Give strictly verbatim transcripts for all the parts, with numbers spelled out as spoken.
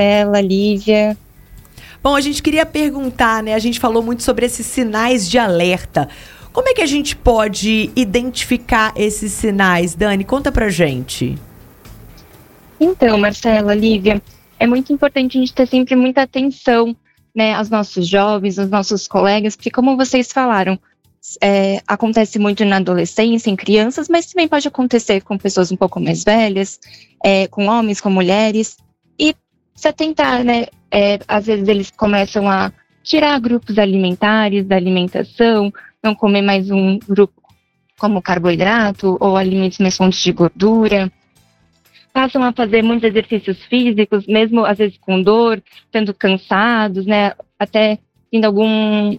Marcela, Lívia. Bom, a gente queria perguntar, né? A gente falou muito sobre esses sinais de alerta. Como é que a gente pode identificar esses sinais? Dani, conta pra gente. Então, Marcela, Lívia, é muito importante a gente ter sempre muita atenção, né, aos nossos jovens, aos nossos colegas, porque como vocês falaram, é, acontece muito na adolescência, em crianças, mas também pode acontecer com pessoas um pouco mais velhas, é, com homens, com mulheres, e se atentar, né, é, às vezes eles começam a tirar grupos alimentares da alimentação, não comer mais um grupo como carboidrato ou alimentos mais fontes de gordura, passam a fazer muitos exercícios físicos, mesmo às vezes com dor, estando cansados, né, até tendo algum,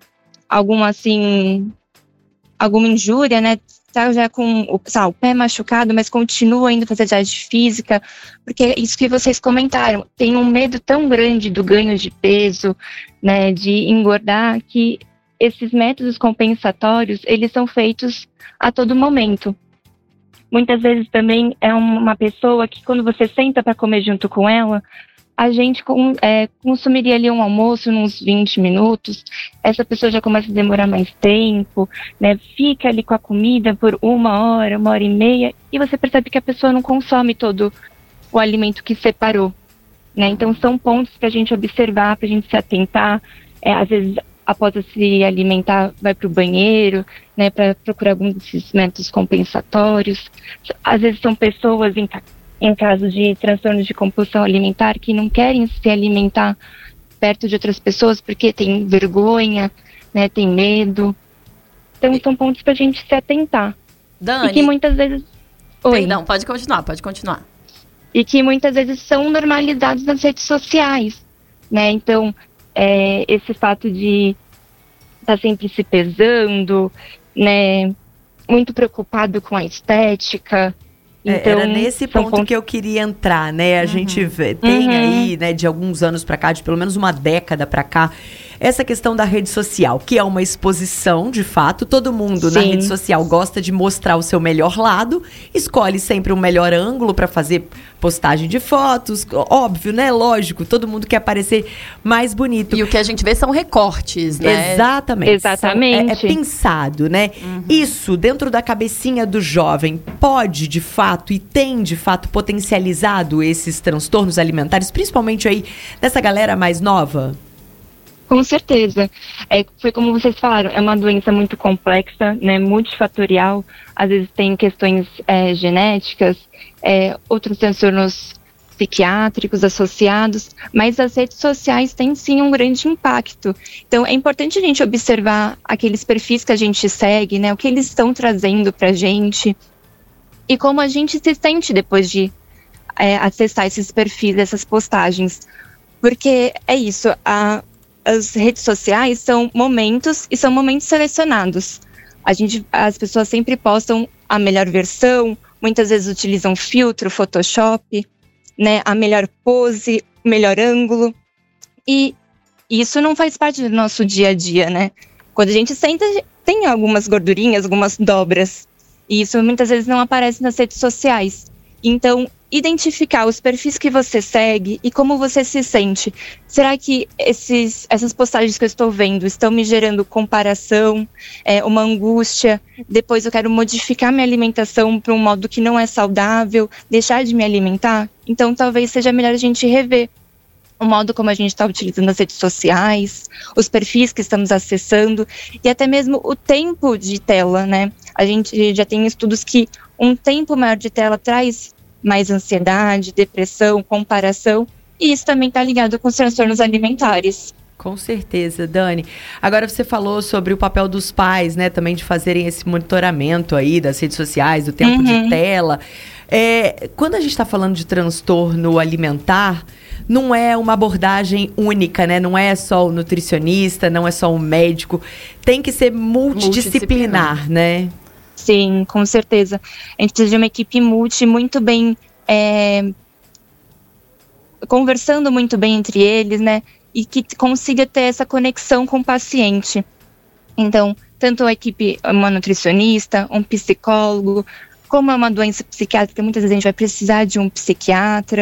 alguma assim, alguma injúria, né, tá já com o, sabe, o pé machucado, mas continua indo fazer atividade física, porque é isso que vocês comentaram, tem um medo tão grande do ganho de peso, né, de engordar, que esses métodos compensatórios, eles são feitos a todo momento. Muitas vezes também é uma pessoa que quando você senta para comer junto com ela, a gente com, é, consumiria ali um almoço uns vinte minutos, essa pessoa já começa a demorar mais tempo, né, fica ali com a comida por uma hora, uma hora e meia, e você percebe que a pessoa não consome todo o alimento que separou, né? Então são pontos para a gente observar, para a gente se atentar, é, às vezes após se alimentar vai para o banheiro, né, para procurar alguns desses métodos compensatórios. Às vezes são pessoas em em caso de transtornos de compulsão alimentar, que não querem se alimentar perto de outras pessoas porque tem vergonha, né, tem medo. Então, são pontos para a gente se atentar. Dani, e que muitas vezes... Oi. Perdão, pode continuar, pode continuar. E que muitas vezes são normalizados nas redes sociais, né? Então, é, esse fato de estar tá sempre se pesando, né, muito preocupado com a estética. Então, era nesse ponto pontos... que eu queria entrar, né? A uhum. gente vê, tem uhum. aí, né, de alguns anos pra cá, de pelo menos uma década pra cá, essa questão da rede social, que é uma exposição, de fato. Todo mundo Sim. na rede social gosta de mostrar o seu melhor lado, escolhe sempre um melhor ângulo pra fazer postagem de fotos, óbvio, né? Lógico, todo mundo quer parecer mais bonito. E o que a gente vê são recortes, né? Exatamente. Exatamente. São, é, é pensado, né? Uhum. Isso, dentro da cabecinha do jovem, pode, de fato, e tem, de fato, potencializado esses transtornos alimentares, principalmente aí dessa galera mais nova? Com certeza. É, foi como vocês falaram, é uma doença muito complexa, né, multifatorial, às vezes tem questões é, genéticas, é, outros transtornos psiquiátricos associados, mas as redes sociais têm sim um grande impacto. Então é importante a gente observar aqueles perfis que a gente segue, né, o que eles estão trazendo pra gente e como a gente se sente depois de é, acessar esses perfis, essas postagens. Porque é isso, a as redes sociais são momentos e são momentos selecionados. A gente, as pessoas sempre postam a melhor versão, muitas vezes utilizam filtro, Photoshop, né, a melhor pose, o melhor ângulo. E isso não faz parte do nosso dia a dia, né? Quando a gente senta, tem algumas gordurinhas, algumas dobras. E isso muitas vezes não aparece nas redes sociais. Então, identificar os perfis que você segue e como você se sente. Será que esses, essas postagens que eu estou vendo estão me gerando comparação, é, uma angústia? Depois eu quero modificar minha alimentação para um modo que não é saudável, deixar de me alimentar? Então talvez seja melhor a gente rever o modo como a gente está utilizando as redes sociais, os perfis que estamos acessando e até mesmo o tempo de tela, né? A gente já tem estudos que um tempo maior de tela traz mais ansiedade, depressão, comparação, e isso também está ligado com os transtornos alimentares. Com certeza, Dani. Agora você falou sobre o papel dos pais, né, também de fazerem esse monitoramento aí das redes sociais, do tempo uhum. de tela. É, quando a gente está falando de transtorno alimentar, não é uma abordagem única, né? Não é só o nutricionista, não é só o médico. Tem que ser multidisciplinar, multidisciplinar. né? Sim, com certeza. A gente precisa de uma equipe multi muito bem, é, conversando muito bem entre eles, né? E que consiga ter essa conexão com o paciente. Então, tanto a equipe, uma nutricionista, um psicólogo, como é uma doença psiquiátrica, muitas vezes a gente vai precisar de um psiquiatra,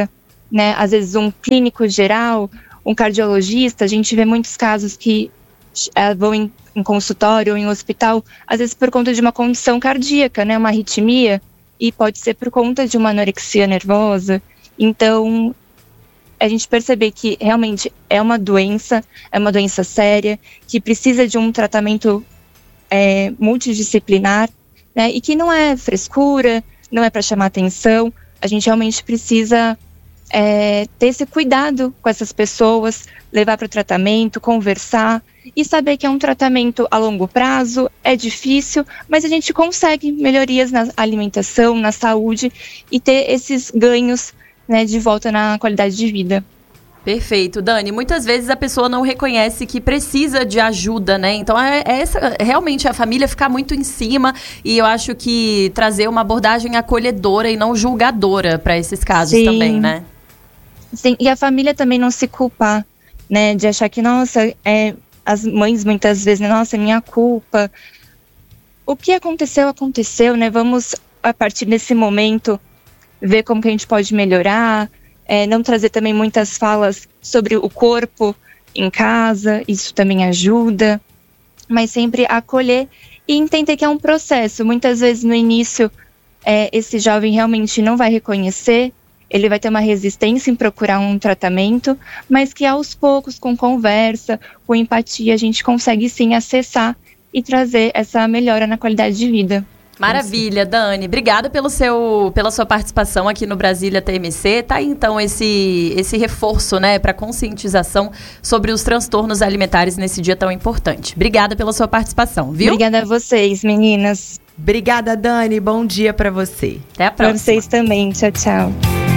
né? Às vezes um clínico geral, um cardiologista, a gente vê muitos casos que é, vão em, em consultório ou em hospital, às vezes por conta de uma condição cardíaca, né? Uma arritmia, e pode ser por conta de uma anorexia nervosa. Então, a gente perceber que realmente é uma doença, é uma doença séria, que precisa de um tratamento é, multidisciplinar, né? E que não é frescura, não é para chamar atenção. A gente realmente precisa é, ter esse cuidado com essas pessoas, levar para o tratamento, conversar e saber que é um tratamento a longo prazo, é difícil, mas a gente consegue melhorias na alimentação, na saúde e ter esses ganhos, né, de volta na qualidade de vida. Perfeito, Dani. Muitas vezes a pessoa não reconhece que precisa de ajuda, né? Então, é, é essa, realmente a família ficar muito em cima, e eu acho que trazer uma abordagem acolhedora e não julgadora para esses casos. Sim. Também, né? Sim, e a família também não se culpar, né? De achar que, nossa, é, as mães muitas vezes, né, nossa, é minha culpa. O que aconteceu, aconteceu, né? Vamos, a partir desse momento, ver como que a gente pode melhorar. É, não trazer também muitas falas sobre o corpo em casa, isso também ajuda, mas sempre acolher e entender que é um processo. Muitas vezes no início é, esse jovem realmente não vai reconhecer, ele vai ter uma resistência em procurar um tratamento, mas que aos poucos, com conversa, com empatia, a gente consegue sim acessar e trazer essa melhora na qualidade de vida. Maravilha, Dani. Obrigada pelo seu, pela sua participação aqui no Brasília T M C. Tá aí, então, esse, esse reforço, né, para conscientização sobre os transtornos alimentares nesse dia tão importante. Obrigada pela sua participação, viu? Obrigada a vocês, meninas. Obrigada, Dani. Bom dia para você. Até a próxima. Para vocês também. Tchau, tchau.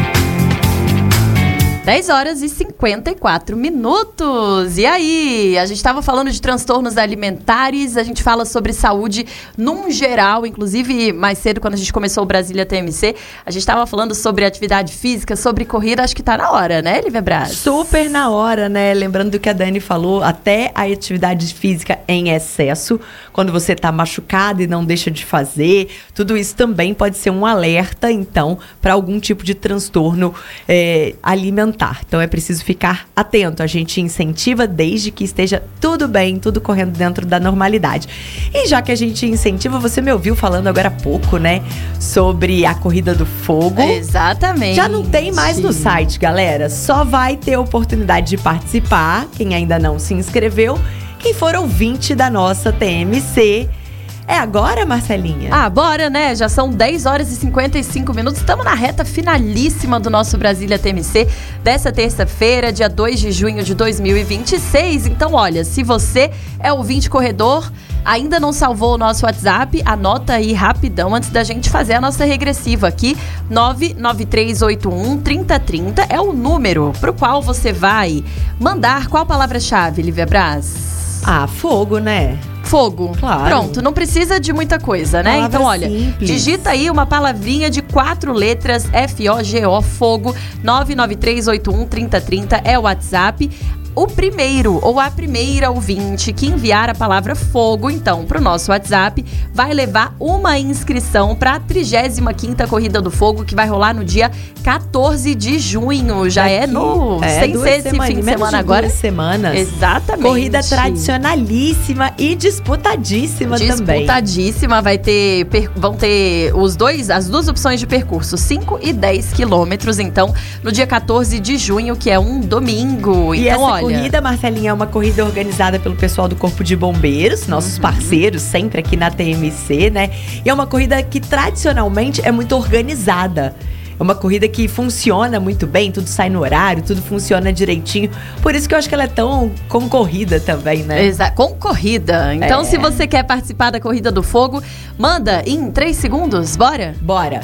dez horas e cinquenta e quatro minutos. E aí? A gente estava falando de transtornos alimentares, a gente fala sobre saúde num geral, inclusive mais cedo, quando a gente começou o Brasília T M C, a gente estava falando sobre atividade física, sobre corrida, acho que tá na hora, né, Lívia Braz? Super na hora, né? Lembrando do que a Dani falou, até a atividade física em excesso, quando você tá machucado e não deixa de fazer, tudo isso também pode ser um alerta, então, para algum tipo de transtorno é, alimentar. Então é preciso ficar atento. A gente incentiva desde que esteja tudo bem, tudo correndo dentro da normalidade. E já que a gente incentiva, você me ouviu falando agora há pouco, né? Sobre a Corrida do Fogo. Exatamente. Já não tem mais no site, galera. Só vai ter oportunidade de participar, quem ainda não se inscreveu, quem for ouvinte da nossa T M C. É agora, Marcelinha? Ah, bora, né? Já são dez horas e cinquenta e cinco minutos. Estamos na reta finalíssima do nosso Brasília T M C dessa terça-feira, dia dois de junho de dois mil e vinte e seis. Então, olha, se você é ouvinte corredor, ainda não salvou o nosso WhatsApp, anota aí rapidão antes da gente fazer a nossa regressiva aqui. nove nove três oito um, três zero três zero é o número pro qual você vai mandar qual palavra-chave, Lívia Braz? Ah, fogo, né? Fogo. Claro. Pronto, não precisa de muita coisa, né? Palavra então, olha, simples. Digita aí uma palavrinha de quatro letras, F O G O, fogo, nove nove três oito um, três zero três zero é o WhatsApp. O primeiro ou a primeira ouvinte que enviar a palavra fogo, então, para o nosso WhatsApp, vai levar uma inscrição para a trigésima quinta Corrida do Fogo, que vai rolar no dia quatorze de junho. Já Daqui, é no... É, sem ser esse fim de semana agora. Duas semanas. Exatamente. Corrida tradicionalíssima e disputadíssima, disputadíssima também. Disputadíssima. Vai ter... Per, vão ter os dois, as duas opções de percurso, cinco e dez quilômetros. Então, no dia quatorze de junho, que é um domingo. E então, olha... A corrida, Marcelinha, é uma corrida organizada pelo pessoal do Corpo de Bombeiros, nossos uhum. parceiros, sempre aqui na T M C, né? E é uma corrida que tradicionalmente é muito organizada. É uma corrida que funciona muito bem, tudo sai no horário, tudo funciona direitinho. Por isso que eu acho que ela é tão concorrida também, né? Exato, concorrida. Então, é. se você quer participar da Corrida do Fogo, manda em três segundos, bora? Bora!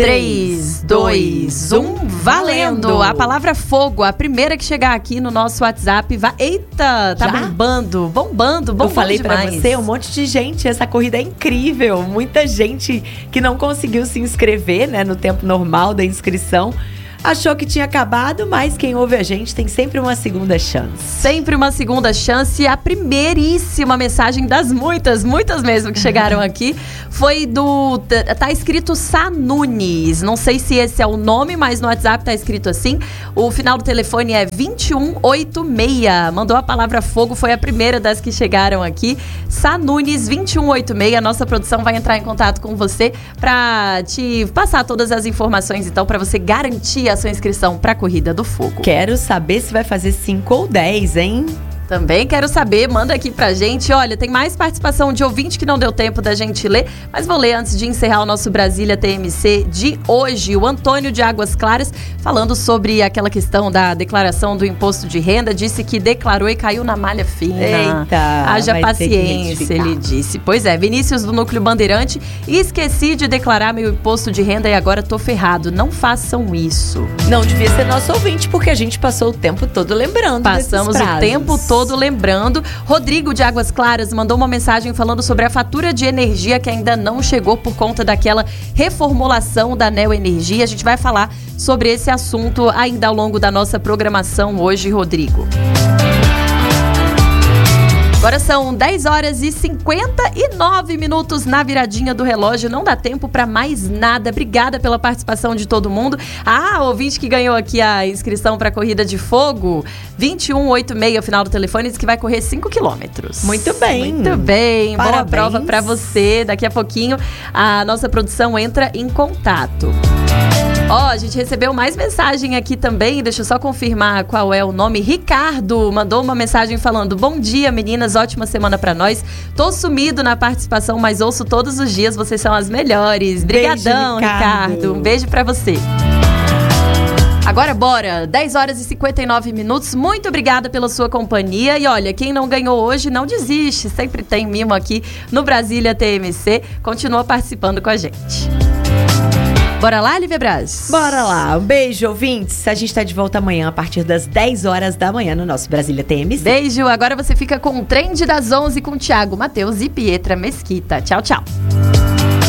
três, dois, um, valendo! A palavra fogo, a primeira que chegar aqui no nosso WhatsApp, vai... Eita, tá Já? bombando, bombando, bombando. Eu falei demais. pra você, um monte de gente, essa corrida é incrível. Muita gente que não conseguiu se inscrever, né, no tempo normal da inscrição. achou que tinha acabado, mas quem ouve a gente tem sempre uma segunda chance. Sempre uma segunda chance. A primeiríssima mensagem das muitas, muitas mesmo que chegaram aqui, foi do... Tá escrito Sanunes. Não sei se esse é o nome, mas no WhatsApp tá escrito assim. O final do telefone é vinte e um oitenta e seis. Mandou a palavra fogo, foi a primeira das que chegaram aqui. Sanunes vinte e um oitenta e seis. Nossa produção vai entrar em contato com você para te passar todas as informações, então, para você garantir a sua inscrição para a Corrida do Fogo. Quero saber se vai fazer cinco ou dez, hein? Também quero saber, manda aqui pra gente. Olha, tem mais participação de ouvinte que não deu tempo da gente ler, mas vou ler antes de encerrar o nosso Brasília T M C de hoje. O Antônio de Águas Claras, falando sobre aquela questão da declaração do imposto de renda, disse que declarou e caiu na malha fina. Eita, haja paciência, ele disse. Pois é, Vinícius do Núcleo Bandeirante, esqueci de declarar meu imposto de renda e agora tô ferrado. Não façam isso. Não devia ser nosso ouvinte, porque a gente passou o tempo todo lembrando Passamos o tempo todo Todo lembrando. Rodrigo de Águas Claras mandou uma mensagem falando sobre a fatura de energia que ainda não chegou por conta daquela reformulação da Neo Energia. A gente vai falar sobre esse assunto ainda ao longo da nossa programação hoje, Rodrigo. Agora são dez horas e cinquenta e nove minutos na viradinha do relógio. Não dá tempo para mais nada. Obrigada pela participação de todo mundo. Ah, o ouvinte que ganhou aqui a inscrição para a Corrida de Fogo, vinte e um oitenta e seis, o final do telefone, diz que vai correr cinco quilômetros. Muito bem. Muito bem. Parabéns. Boa prova para você. Daqui a pouquinho a nossa produção entra em contato. Ó, oh, a gente recebeu mais mensagem aqui também, deixa eu só confirmar qual é o nome. Ricardo mandou uma mensagem falando: bom dia, meninas, ótima semana pra nós. Tô sumido na participação, mas ouço todos os dias, vocês são as melhores. Brigadão, beijo, Ricardo. Ricardo. Um beijo pra você. Agora bora, dez horas e cinquenta e nove minutos, muito obrigada pela sua companhia. E olha, quem não ganhou hoje, não desiste, sempre tem mimo aqui no Brasília T M C. Continua participando com a gente. Bora lá, Lívia Braz? Bora lá. Um beijo, ouvintes. A gente tá de volta amanhã a partir das dez horas da manhã no nosso Brasília T M C. Beijo. Agora você fica com o Trend das onze com Thiago Matheus e Pietra Mesquita. Tchau, tchau.